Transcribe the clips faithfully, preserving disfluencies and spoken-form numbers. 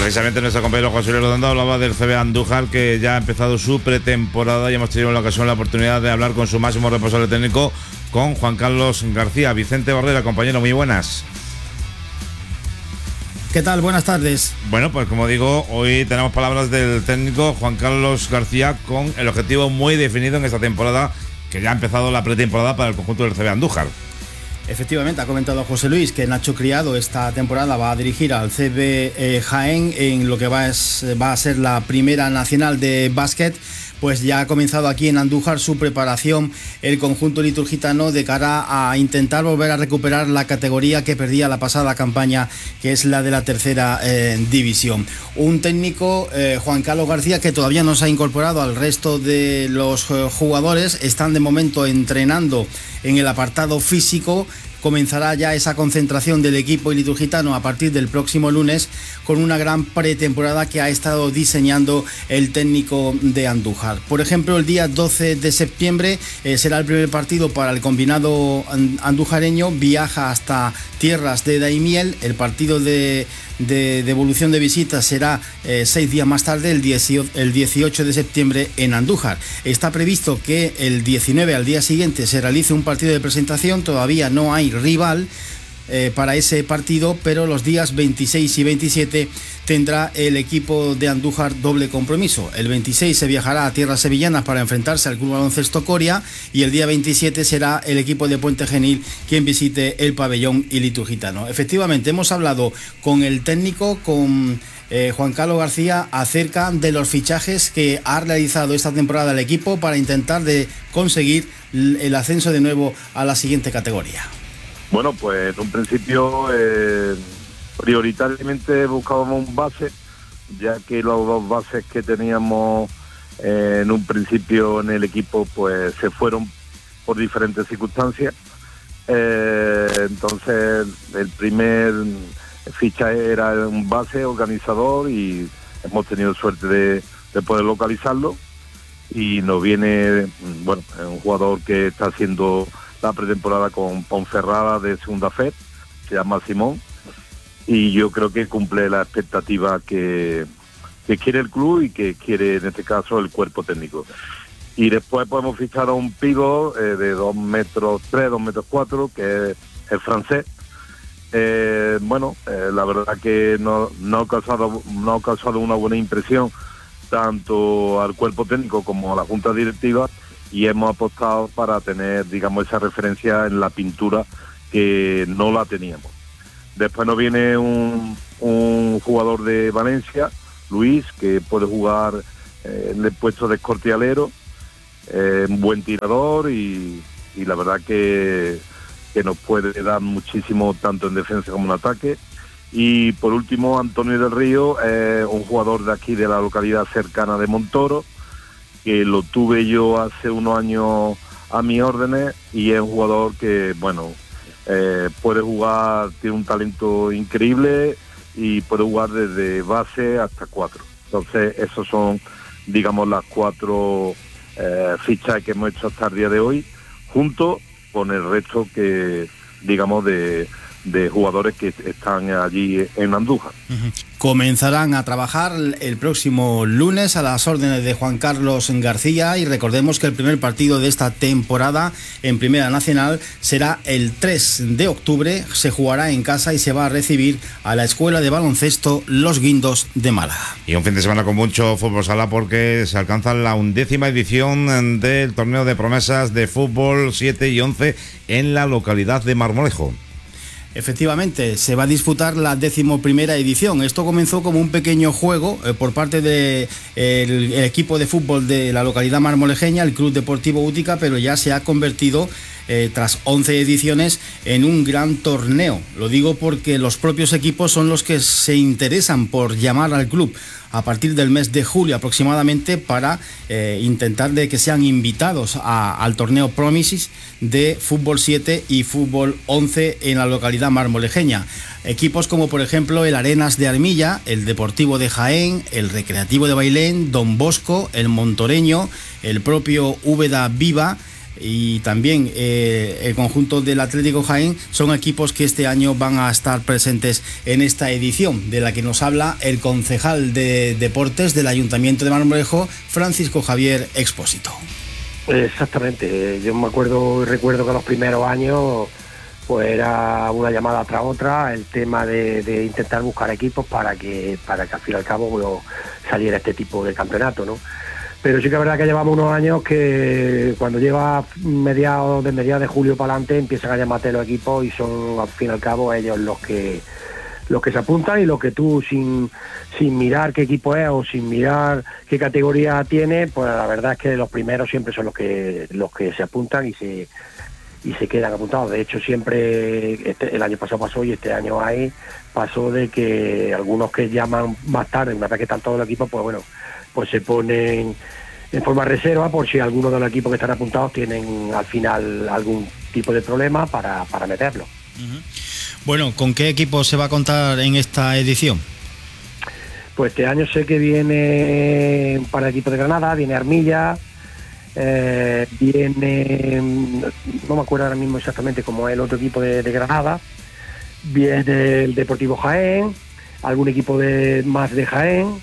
precisamente nuestro compañero José Luis Rodando hablaba del C B Andújar, que ya ha empezado su pretemporada y hemos tenido la ocasión, la oportunidad de hablar con su máximo responsable técnico, con Juan Carlos García. Vicente Barrera, compañero, muy buenas. ¿Qué tal? Buenas tardes. Bueno, pues como digo, hoy tenemos palabras del técnico Juan Carlos García con el objetivo muy definido en esta temporada, que ya ha empezado la pretemporada para el conjunto del C B Andújar. Efectivamente, ha comentado José Luis que Nacho Criado esta temporada va a dirigir al C B eh, Jaén en lo que va, es, va a ser la primera nacional de básquet. Pues ya ha comenzado aquí en Andújar su preparación el conjunto liturgitano de cara a intentar volver a recuperar la categoría que perdía la pasada campaña, que es la de la tercera eh, división. Un técnico, eh, Juan Carlos García, que todavía no se ha incorporado al resto de los eh, jugadores, están de momento entrenando en el apartado físico. Comenzará ya esa concentración del equipo liturgitano a partir del próximo lunes, con una gran pretemporada que ha estado diseñando el técnico de Andújar. Por ejemplo, el día doce de septiembre eh, será el primer partido para el combinado andujareño. Viaja hasta tierras de Daimiel. El partido de de devolución de visitas será eh, seis días más tarde, el, dieciocho, el dieciocho de septiembre en Andújar. Está previsto que el diecinueve, al día siguiente, se realice un partido de presentación. Todavía no hay rival eh, para ese partido, pero los días veintiséis y veintisiete tendrá el equipo de Andújar doble compromiso. El veintiséis se viajará a tierras sevillanas para enfrentarse al Club Baloncesto Coria, y el día veintisiete será el equipo de Puente Genil quien visite el pabellón liturgitano. Efectivamente, hemos hablado con el técnico, con eh, Juan Carlos García, acerca de los fichajes que ha realizado esta temporada el equipo para intentar de conseguir el ascenso de nuevo a la siguiente categoría. Bueno, pues en un principio eh... prioritariamente buscábamos un base, ya que los dos bases que teníamos eh, en un principio en el equipo pues se fueron por diferentes circunstancias. Eh, entonces el primer fichaje era un base organizador y hemos tenido suerte de, de poder localizarlo, y nos viene, bueno, un jugador que está haciendo la pretemporada con Ponferrada de Segunda F E D, se llama Simón, y yo creo que cumple la expectativa que, que quiere el club y que quiere en este caso el cuerpo técnico. Y después podemos fichar a un pívot eh, de dos metros tres, dos metros cuatro, que es el francés. Eh, bueno, eh, la verdad que no, no, ha causado, no ha causado una buena impresión tanto al cuerpo técnico como a la junta directiva, y hemos apostado para tener, digamos, esa referencia en la pintura que no la teníamos. Después nos viene un, un jugador de Valencia, Luis, que puede jugar eh, en el puesto de escortialero, eh, un buen tirador y, y la verdad que, que nos puede dar muchísimo tanto en defensa como en ataque. Y por último, Antonio del Río, eh, un jugador de aquí de la localidad cercana de Montoro, que lo tuve yo hace unos años a mis órdenes, y es un jugador que, bueno, Eh, puede jugar, tiene un talento increíble y puede jugar desde base hasta cuatro. Entonces esos son, digamos, las cuatro eh, fichas que hemos hecho hasta el día de hoy, junto con el resto que, digamos, de, de jugadores que están allí en Andújar. Uh-huh. Comenzarán a trabajar el próximo lunes a las órdenes de Juan Carlos García, y recordemos que el primer partido de esta temporada en Primera Nacional será el tres de octubre, se jugará en casa y se va a recibir a la Escuela de Baloncesto Los Guindos de Málaga. Y un fin de semana con mucho fútbol sala, porque se alcanza la undécima edición del torneo de promesas de fútbol siete y once en la localidad de Marmolejo. Efectivamente, se va a disputar la decimoprimera edición. Esto comenzó como un pequeño juego eh, por parte del de, el, el equipo de fútbol de la localidad marmolejeña, el Club Deportivo Útica, pero ya se ha convertido, eh, tras once ediciones, en un gran torneo. Lo digo porque los propios equipos son los que se interesan por llamar al club a partir del mes de julio aproximadamente para eh, intentar de que sean invitados a, al torneo Promises de fútbol siete y fútbol once en la localidad marmolejeña. Equipos como por ejemplo el Arenas de Armilla, el Deportivo de Jaén, el Recreativo de Bailén, Don Bosco, el Montoreño, el propio Úbeda Viva, y también eh, el conjunto del Atlético Jaén son equipos que este año van a estar presentes en esta edición, de la que nos habla el concejal de Deportes del Ayuntamiento de Marmolejo, Francisco Javier Expósito. Exactamente, yo me acuerdo y recuerdo que los primeros años pues era una llamada tras otra el tema de, de intentar buscar equipos para que para que al fin y al cabo bueno, saliera este tipo de campeonato, ¿no? Pero sí que es verdad que llevamos unos años que cuando lleva mediados de mediados de julio para adelante empiezan a llamarte los equipos y son al fin y al cabo ellos los que los que se apuntan, y los que tú sin sin mirar qué equipo es o sin mirar qué categoría tiene, pues la verdad es que los primeros siempre son los que los que se apuntan y se y se quedan apuntados. De hecho, siempre este, el año pasado pasó y este año hay pasó de que algunos que llaman más tarde, una vez que están todos los equipos, pues bueno, pues se ponen en forma reserva por si alguno de los equipos que están apuntados tienen al final algún tipo de problema para, para meterlo. Uh-huh. Bueno, ¿con qué equipo se va a contar en esta edición? Pues este año sé que viene un par de equipos de Granada, viene Armilla, eh, viene, no me acuerdo ahora mismo exactamente cómo es el otro equipo de, de Granada, viene el Deportivo Jaén, algún equipo de más de Jaén,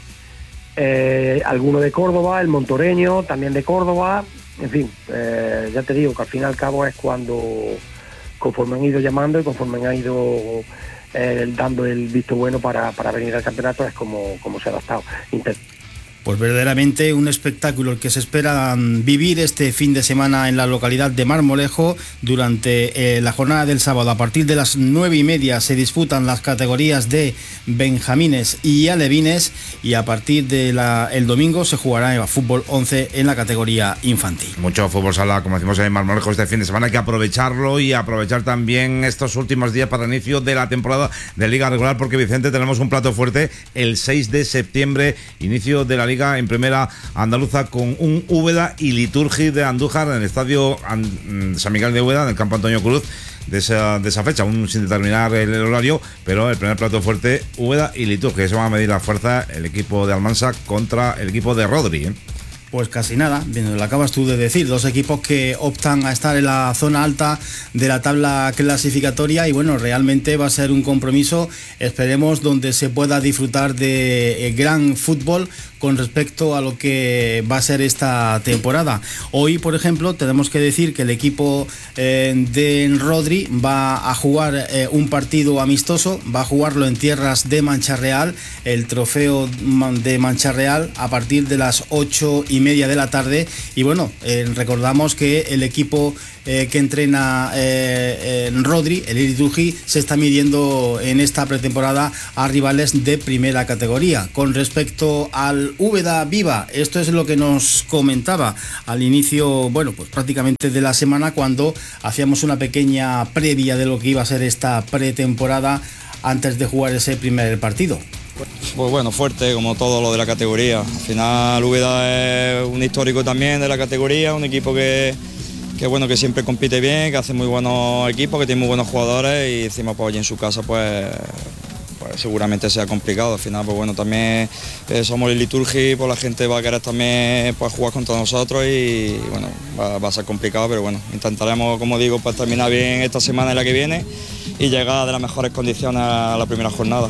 eh, alguno de Córdoba, el Montoreño, también de Córdoba, en fin, eh, ya te digo que al fin y al cabo es cuando, conforme han ido llamando y conforme han ido eh, dando el visto bueno para, para venir al campeonato, es como, como se ha adaptado. Inter- Pues verdaderamente un espectáculo el que se espera vivir este fin de semana en la localidad de Marmolejo. Durante eh, la jornada del sábado, a partir de las nueve y media, se disputan las categorías de benjamines y alevines, y a partir del de domingo se jugará el fútbol once en la categoría infantil. Mucho fútbol sala, como decimos en Marmolejo este fin de semana, hay que aprovecharlo y aprovechar también estos últimos días para el inicio de la temporada de Liga Regular, porque Vicente, tenemos un plato fuerte el seis de septiembre, inicio de la Liga en primera andaluza, con un Úbeda y Liturgi de Andújar en el estadio San Miguel de Úbeda, en el campo Antonio Cruz, de esa, de esa fecha, aún sin determinar el, el horario, pero el primer plato fuerte, Úbeda y Liturgi. Se van a medir la fuerza el equipo de Almansa contra el equipo de Rodri, ¿eh? Pues casi nada, bien, lo acabas tú de decir, dos equipos que optan a estar en la zona alta de la tabla clasificatoria, y bueno, realmente va a ser un compromiso, esperemos, donde se pueda disfrutar de eh, gran fútbol con respecto a lo que va a ser esta temporada. Hoy, por ejemplo, tenemos que decir que el equipo eh, de Rodri va a jugar eh, un partido amistoso, va a jugarlo en tierras de Mancha Real, el trofeo de Mancha Real, a partir de las ocho y media de la tarde. Y bueno, eh, recordamos que el equipo eh, que entrena eh, en Rodri, el Liturgi, se está midiendo en esta pretemporada a rivales de primera categoría. Con respecto al Úbeda Viva, esto es lo que nos comentaba al inicio, bueno, pues prácticamente de la semana, cuando hacíamos una pequeña previa de lo que iba a ser esta pretemporada antes de jugar ese primer partido. Pues bueno, fuerte como todo lo de la categoría. Al final Úbeda es un histórico también de la categoría, un equipo que, que bueno, que siempre compite bien, que hace muy buenos equipos, que tiene muy buenos jugadores, y encima pues allí en su casa pues, pues seguramente sea complicado. Al final pues bueno, también eh, somos el Liturgi, pues la gente va a querer también pues jugar contra nosotros, y bueno, va, va a ser complicado, pero bueno, intentaremos, como digo, pues terminar bien esta semana y la que viene y llegar de las mejores condiciones a la primera jornada.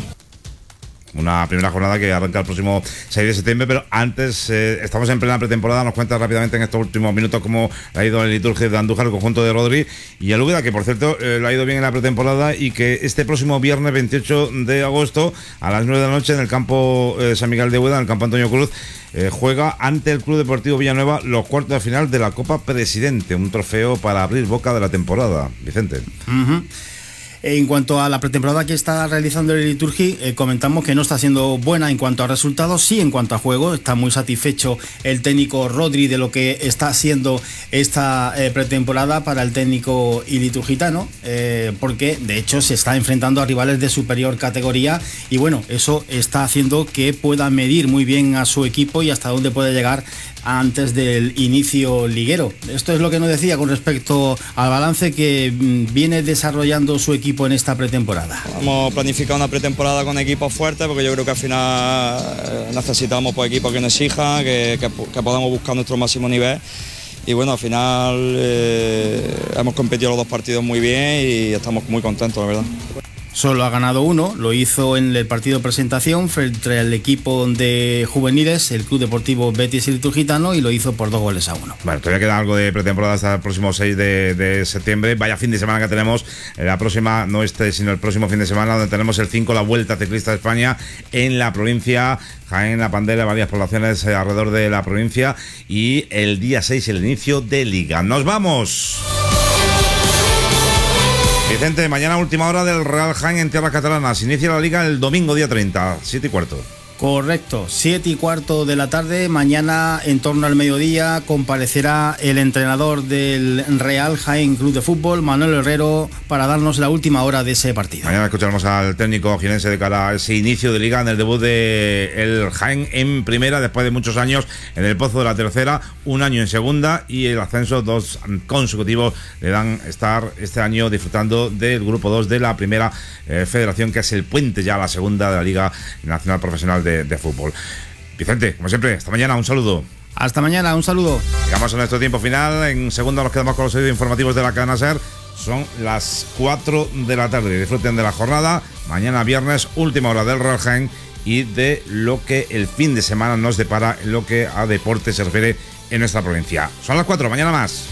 Una primera jornada que arranca el próximo seis de septiembre, pero antes eh, estamos en plena pretemporada. Nos cuentas rápidamente en estos últimos minutos cómo le ha ido el Liturgi de Andújar, el conjunto de Rodri, y el Úbeda, que por cierto eh, le ha ido bien en la pretemporada, y que este próximo viernes veintiocho de agosto a las nueve de la noche en el campo eh, San Miguel de Úbeda, en el campo Antonio Cruz, eh, juega ante el Club Deportivo Villanueva los cuartos de final de la Copa Presidente, un trofeo para abrir boca de la temporada. Vicente. Uh-huh. En cuanto a la pretemporada que está realizando el Liturgi, eh, comentamos que no está siendo buena en cuanto a resultados, sí en cuanto a juego. Está muy satisfecho el técnico Rodri de lo que está siendo esta eh, pretemporada para el técnico iliturgitano, eh, porque de hecho se está enfrentando a rivales de superior categoría, y bueno, eso está haciendo que pueda medir muy bien a su equipo y hasta dónde puede llegar antes del inicio liguero. Esto es lo que nos decía con respecto al balance que viene desarrollando su equipo en esta pretemporada. Hemos planificado una pretemporada con equipos fuertes, porque yo creo que al final necesitamos pues, equipos que nos exijan, que, que, que podamos buscar nuestro máximo nivel, y bueno, al final eh, hemos competido los dos partidos muy bien y estamos muy contentos, la verdad. Solo ha ganado uno, lo hizo en el partido de presentación frente al equipo de juveniles, el Club Deportivo Betis Iturgitano, y lo hizo por dos goles a uno. Bueno, todavía queda algo de pretemporada hasta el próximo seis de, de septiembre. Vaya fin de semana que tenemos, la próxima, no este, sino el próximo fin de semana, donde tenemos el cinco, la Vuelta Ciclista de España en la provincia Jaén, La Pandera, varias poblaciones alrededor de la provincia, y el día seis el inicio de Liga. ¡Nos vamos! Vicente, mañana última hora del Real Jaén en tierras catalanas. Inicia la Liga el domingo día treinta, siete y cuarto. Correcto, siete y cuarto de la tarde. Mañana, en torno al mediodía, comparecerá el entrenador del Real Jaén Club de Fútbol, Manuel Herrero, para darnos la última hora de ese partido. Mañana escucharemos al técnico jienense de cara a ese inicio de Liga, en el debut de el Jaén en primera, después de muchos años en el pozo de la tercera, un año en segunda, y el ascenso dos consecutivos le dan estar este año disfrutando del grupo dos de la primera eh, federación, que es el puente ya a la segunda de la Liga Nacional Profesional de De, de fútbol. Vicente, como siempre, hasta mañana, un saludo. Hasta mañana, un saludo. Llegamos a nuestro tiempo final. En segundo nos quedamos con los oídos informativos de la cadena SER. Son las cuatro de la tarde. Disfruten de la jornada. Mañana viernes, última hora del Real Jaén, y de lo que el fin de semana nos depara en lo que a deporte se refiere en nuestra provincia. Son las cuatro, mañana más.